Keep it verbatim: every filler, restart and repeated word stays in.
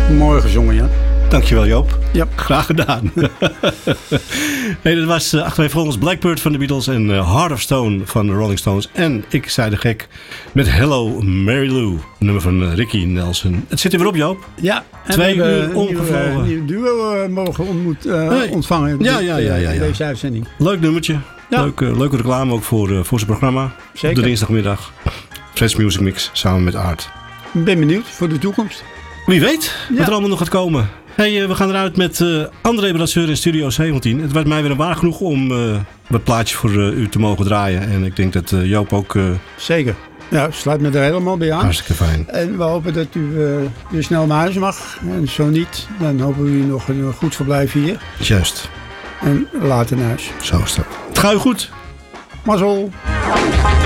Mooi gezongen, ja. Dankjewel, Joop. Ja. Graag gedaan. Nee, dat was uh, achter mij volgens Blackbird van de Beatles en uh, Heart of Stone van de Rolling Stones. En ik zei de gek met Hello Mary Lou, een nummer van uh, Ricky Nelson. Het zit er weer op, Joop. Ja. En Twee we uur omgevlogen. Een nieuw duo uh, mogen ontmoet, uh, hey. ontvangen in ja, ja, ja, ja, ja. deze uitzending. Leuk nummertje. Ja. Leuk, uh, leuke reclame ook voor, uh, voor zijn programma. Zeker. Op de dinsdagmiddag. Fresh Music Mix samen met Art. Ik ben benieuwd voor de toekomst. Wie weet Ja. wat er allemaal nog gaat komen. Hey, uh, we gaan eruit met uh, André Brasseur in Studio zeventien. Het was mij weer een waar genoeg om uh, wat plaatjes voor uh, u te mogen draaien. En ik denk dat uh, Joop ook... Uh, Zeker. Ja, sluit me er helemaal bij aan. Hartstikke fijn. En we hopen dat u uh, weer snel naar huis mag. En zo niet, dan hopen we u nog een goed verblijf hier. Juist. En later naar huis. Zo is dat. Het gaat u goed. Mazzel.